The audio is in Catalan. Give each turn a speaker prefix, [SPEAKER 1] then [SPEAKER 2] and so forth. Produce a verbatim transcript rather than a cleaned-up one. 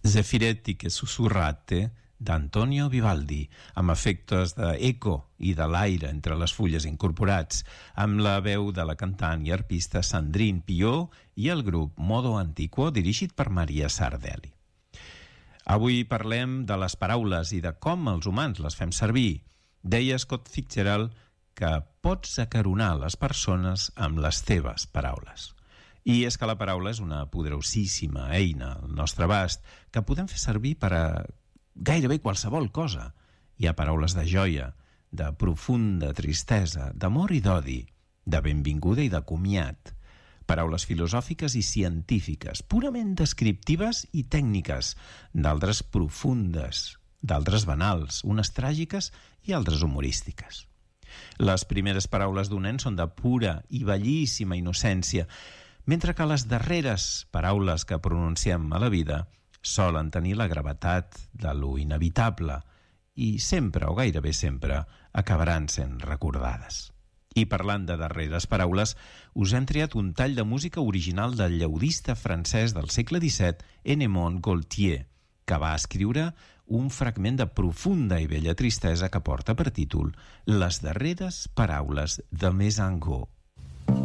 [SPEAKER 1] Zeffiretti sussurrate d'Antonio Vivaldi, amb efectes d'eco i de l'aire entre les fulles incorporats, amb la veu de la cantant i arpista Sandrine Piot i el grup Modo Antiquo, dirigit per Maria Sardelli. Avui parlem de les paraules i de com els humans les fem servir. Deia Scott Fitzgerald que pots acaronar les persones amb les teves paraules. I és que la paraula és una poderosíssima eina al nostre abast que podem fer servir per a gairebé qualsevol cosa. Hi ha paraules de joia, de profunda tristesa, d'amor i d'odi, de benvinguda i de comiat, paraules filosòfiques i científiques, purament descriptives i tècniques, d'altres profundes, d'altres banals, unes tràgiques i altres humorístiques. Les primeres paraules d'un nen són de pura i bellíssima innocència, mentre que les darreres paraules que pronunciem a la vida solen tenir la gravetat de lo inevitable i sempre, o gairebé sempre, acabaran sent recordades. I parlant de darreres paraules, us hem triat un tall de música original del llaudista francès del segle disset, Ennemond Gaultier, que va escriure un fragment de profunda i bella tristesa que porta per títol Les darreres paraules de Mes Angot.